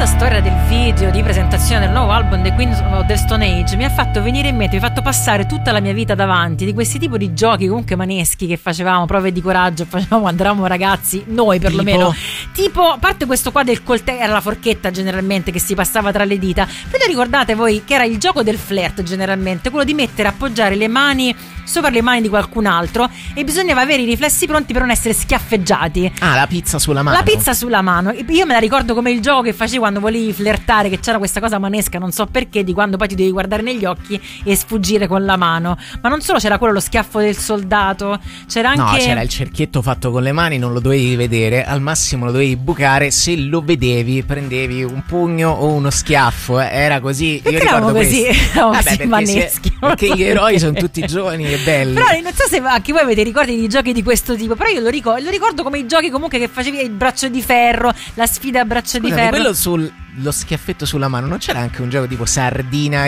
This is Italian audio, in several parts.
questa storia del video di presentazione del nuovo album The Queens of the Stone Age mi ha fatto venire in mente, mi ha fatto passare tutta la mia vita davanti di questi tipo di giochi comunque maneschi che facevamo, prove di coraggio, facevamo quando eravamo ragazzi, noi perlomeno, tipo, a parte questo qua del coltello, era la forchetta generalmente che si passava tra le dita, però ricordate voi che era il gioco del flirt generalmente, quello di mettere, appoggiare le mani sopra le mani di qualcun altro e bisognava avere i riflessi pronti per non essere schiaffeggiati. Ah, la pizza sulla mano. La pizza sulla mano. Io me la ricordo come il gioco che facevi quando volevi flirtare, che c'era questa cosa manesca, non so perché, di quando poi ti devi guardare negli occhi e sfuggire con la mano. Ma non solo c'era quello, lo schiaffo del soldato, c'era anche... No, c'era il cerchietto fatto con le mani, non lo dovevi vedere, al massimo lo dovevi bucare, se lo vedevi prendevi un pugno o uno schiaffo, era così. Perché io ricordo così? Vabbè, così maneschi. Perché gli eroi sono tutti giovani e belli. Però non so se anche voi avete ricordi di giochi di questo tipo, però io lo ricordo come i giochi comunque che facevi il braccio di ferro, la sfida a braccio di ferro. Quello sullo schiaffetto sulla mano, non c'era anche un gioco tipo sardina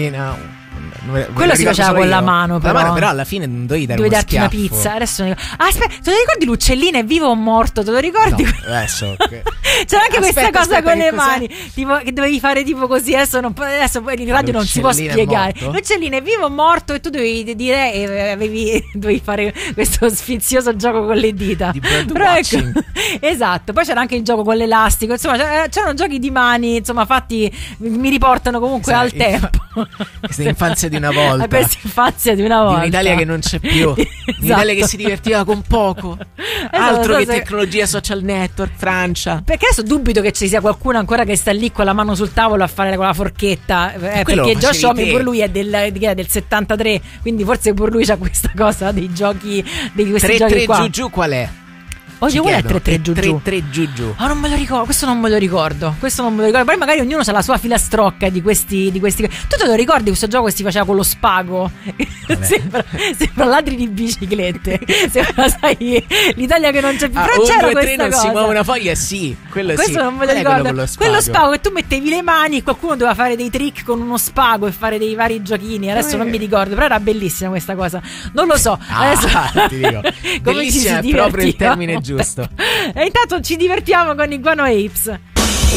quello si faceva con la mano, però alla fine non dovevi darti una pizza. Adesso aspetta, te lo ricordi l'uccellino è vivo o morto? Te lo ricordi? No, adesso c'era anche questa cosa con le mani, tipo che dovevi fare tipo così. Adesso poi in radio non si può spiegare. L'uccellino è vivo o morto e tu dovevi dire dovevi fare questo sfizioso gioco con le dita. Però ecco, esatto. Poi c'era anche il gioco con l'elastico. Insomma, c'erano giochi di mani, insomma, fatti mi riportano comunque al tempo. Questa infanzia di una volta. Questa infanzia di una volta. Di un'Italia che non c'è più. Esatto. Un'Italia che si divertiva con poco. Altro che tecnologia, social network, Francia. Perché adesso dubito che ci sia qualcuno ancora che sta lì con la mano sul tavolo a fare con la forchetta. Perché Josh Homme pure lui è del 73. Quindi forse pure lui c'ha questa cosa dei giochi, di questi giochi qua. 3 giù qual è? Oggi vuole 3 giù. 3 giù. Ah, non me lo ricordo, questo non me lo ricordo. Poi magari ognuno ha la sua filastrocca di questi. Tu te lo ricordi questo gioco che si faceva con lo spago? sembra ladri di biciclette. Sembra, sai, l'Italia che non c'è più. Però c'era questa cosa. Si muove una foglia, sì. Questo sì. Non me lo ricordo. Quello spago che tu mettevi le mani e qualcuno doveva fare dei trick con uno spago e fare dei vari giochini. Adesso non mi ricordo, però era bellissima questa cosa. Non lo so. Adesso ti dico. Bellissima è proprio il termine giusto. E intanto ci divertiamo con i Guano Apes.